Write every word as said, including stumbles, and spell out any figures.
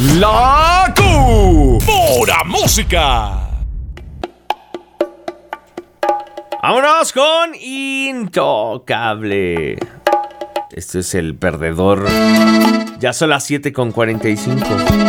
La Q. Pura música. Vámonos con Intocable. Este es el perdedor. Ya son las siete con cuarenta y cinco.